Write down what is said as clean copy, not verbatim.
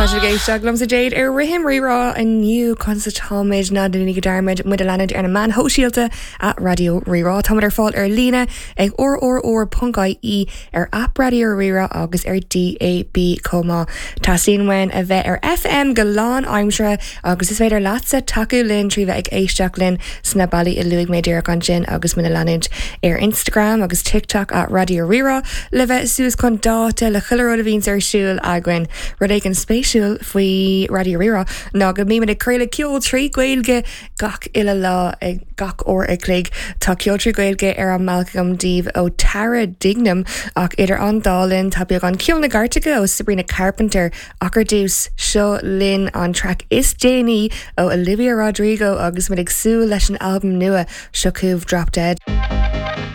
Tá sé géisteach lom sa déad ar rihim rirá aniu constatáid na duine godarmid mu a leanad ar na man hóisialta a radio rirá Tá ar fáil ar lína ag or.puncaí ar app radio rira agus ar DAB comá. Tá sinhain a bheith ar FM go lán aimimsre agus is féidir lása taú linn trí bheith ag éisteach linn sna bailí i luigh méidir an sin agus mu a leanad ar Instagram agus TikTok at radio rira le bheith suas chun dáta le chuileród a víns ar siúil aghain rud ag an spéisiúil faoi radio rira ná go mí a cruile ceol trí gailge gach ile lá ag gach ó ag clig tá ceol trí gailge ar an Malcolm Díomh ó Tara Dignam ach idir an dálinn tá beag an ceol na Gartacha ó Sabrina Carpenter ach ar dús seo linn an track Is Déanaí ó Olivia Rodrigo agus mu ag sú leis an album nua seo Drop Dead.